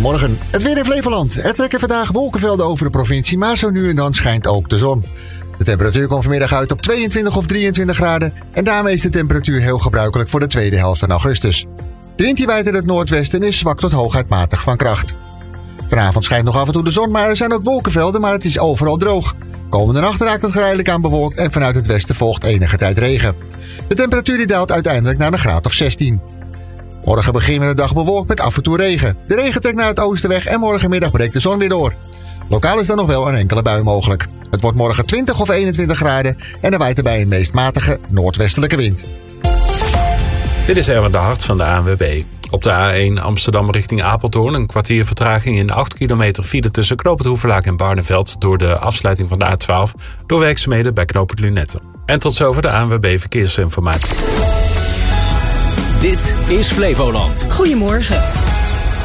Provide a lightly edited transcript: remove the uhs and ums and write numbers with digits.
Goedemorgen. Het weer in Flevoland. Er trekken vandaag wolkenvelden over de provincie, maar zo nu en dan schijnt ook de zon. De temperatuur komt vanmiddag uit op 22 of 23 graden en daarmee is de temperatuur heel gebruikelijk voor de tweede helft van augustus. De wind die waait in het noordwesten is zwak tot hooguit matig van kracht. Vanavond schijnt nog af en toe de zon, maar er zijn ook wolkenvelden, maar het is overal droog. Komende nacht raakt het geleidelijk aan bewolkt en vanuit het westen volgt enige tijd regen. De temperatuur die daalt uiteindelijk naar een graad of 16. Morgen beginnen we de dag bewolkt met af en toe regen. De regen trekt naar het oosten weg en morgenmiddag breekt de zon weer door. Lokaal is dan nog wel een enkele bui mogelijk. Het wordt morgen 20 of 21 graden en er waait erbij een meest matige noordwestelijke wind. Dit is Erwin de Hart van de ANWB. Op de A1 Amsterdam richting Apeldoorn een kwartier vertraging in 8 kilometer file tussen Knoop het Hoevelaak en Barneveld door de afsluiting van de A12 door werkzaamheden bij Knoop het Lunetten. En tot zover de ANWB Verkeersinformatie. Dit is Flevoland. Goedemorgen.